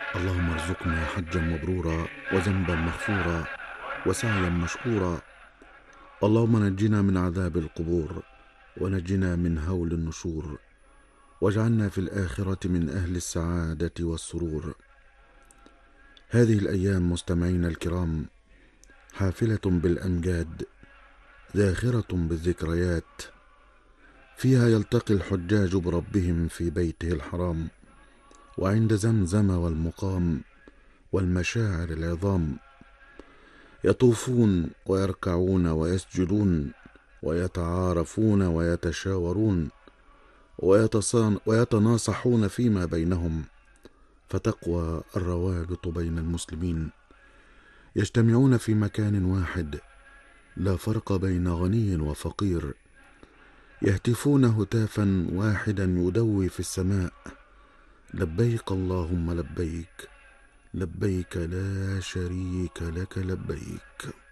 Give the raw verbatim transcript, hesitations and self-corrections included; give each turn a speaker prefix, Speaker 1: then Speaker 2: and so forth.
Speaker 1: اللهم ارزقنا حجا مبرورا وذنبا مغفورا وسعيا مشكورا. اللهم نجنا من عذاب القبور ونجنا من هول النشور، واجعلنا في الآخرة من أهل السعادة والسرور. هذه الأيام مستمعين الكرام حافلة بالأمجاد، ذاخرة بالذكريات، فيها يلتقي الحجاج بربهم في بيته الحرام، وعند زمزم والمقام والمشاعر العظام، يطوفون ويركعون ويسجدون ويتعارفون ويتشاورون ويتناصحون فيما بينهم، فتقوى الروابط بين المسلمين. يجتمعون في مكان واحد، لا فرق بين غني وفقير، يهتفون هتافا واحدا يدوي في السماء: لبيك اللهم لبيك، لبيك لا شريك لك لبيك.